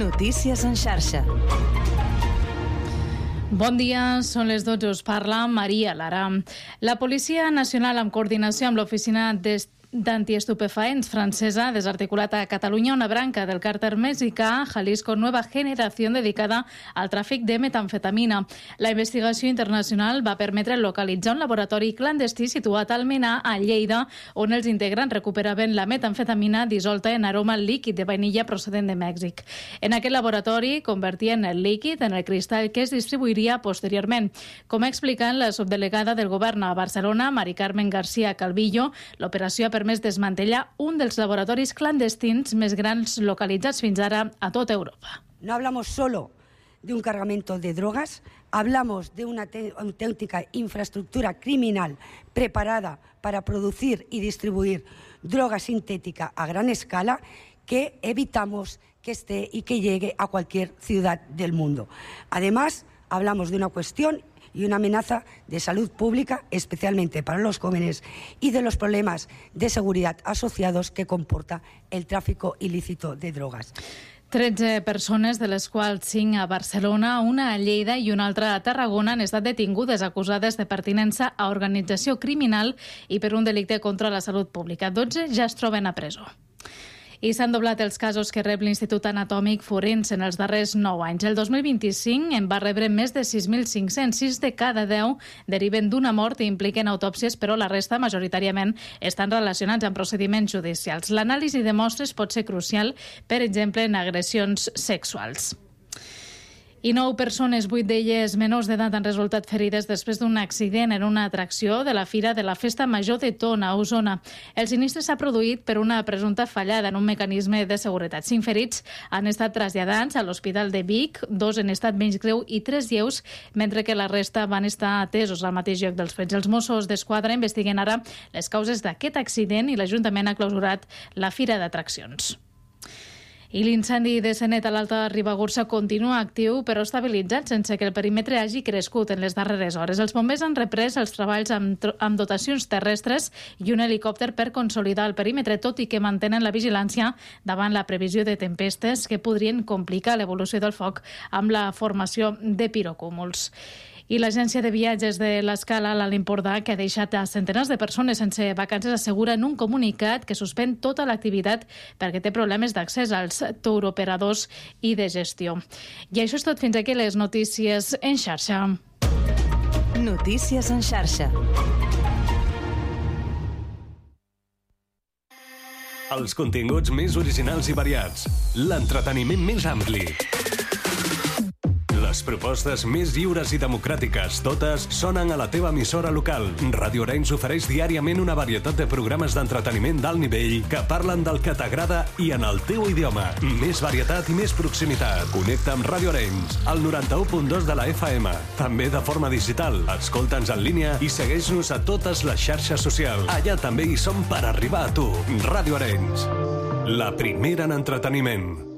Notícies en xarxa. Bon dia, són les 12, us parla Maria Lara. La Policia Nacional, en coordinació amb l'Oficina d'Antiestupefaents francesa, ha desarticulat a Catalunya una branca del càrtel mexicà Jalisco Nueva Generación dedicada al tràfic de metamfetamina. La investigació internacional va permetre localitzar un laboratori clandestí situat al Menar, a Lleida, on els integrants recuperaven la metamfetamina dissolta en aroma líquid de vainilla procedent de Mèxic. En aquest laboratori convertien el líquid en el cristall que es distribuiria posteriorment. Com ha explicat la subdelegada del govern a Barcelona, Mari Carmen García Calvillo, l'operació ha permès desmantellar un dels laboratoris clandestins més grans localitzats fins ara a tota Europa. No hablamos solo de un cargamento de drogas, hablamos de una auténtica infraestructura criminal preparada para producir y distribuir droga sintética a gran escala que evitamos que esté y que llegue a cualquier ciudad del mundo. Además, hablamos de una cuestión y una amenaza de salud pública, especialmente para los jóvenes, y de los problemas de seguridad asociados que comporta el tráfico ilícito de drogas. 13 persones, de les quals 5 a Barcelona, una a Lleida i una altra a Tarragona, han estat detingudes acusades de pertinença a organització criminal i per un delicte contra la salut pública. 12 ja es troben a presó. I s'han doblat els casos que rep l'Institut Anatòmic Forense en els darrers 9 anys. El 2025 en va rebre més de 6.500. 6 de cada 10 deriven d'una mort i impliquen autòpsies, però la resta majoritàriament estan relacionats amb procediments judicials. L'anàlisi de mostres pot ser crucial, per exemple, en agressions sexuals. I 9 persones, 8 d'elles menors d'edat, han resultat ferides després d'un accident en una atracció de la Fira de la Festa Major de Tona, a Osona. El sinistre s'ha produït per una presumpta fallada en un mecanisme de seguretat. 5 ferits han estat traslladats a l'Hospital de Vic, 2 en estat menys greu i 3 lleus, mentre que la resta van estar atesos al mateix lloc dels fets. Els Mossos d'Esquadra investiguen ara les causes d'aquest accident i l'Ajuntament ha clausurat la Fira d'Atraccions. I l'incendi de Sanet a l'Alta Ribagorça continua actiu, però estabilitzat, sense que el perímetre hagi crescut en les darreres hores. Els bombers han reprès els treballs amb dotacions terrestres i un helicòpter per consolidar el perímetre, tot i que mantenen la vigilància davant la previsió de tempestes que podrien complicar l'evolució del foc amb la formació de pirocúmuls. I l'agència de viatges de l'Escala, l'Alt Empordà, que ha deixat a centenars de persones sense vacances, assegura en un comunicat que suspèn tota l'activitat perquè té problemes d'accés als touroperadors i de gestió. I això és tot. Fins aquí les notícies en xarxa. Notícies en xarxa. Els continguts més originals i variats. L'entreteniment més ampli. Les propostes més lliures i democràtiques, totes sonen a la teva emissora local. Ràdio Arenys ofereix diàriament una varietat de programes d'entreteniment d'alt nivell que parlen del que t'agrada i en el teu idioma. Més varietat i més proximitat. Connecta amb Ràdio Arenys, al 91.2 de la FM. També de forma digital. Escolta'ns en línia i segueix-nos a totes les xarxes socials. Allà també hi som per arribar a tu. Ràdio Arenys, la primera en entreteniment.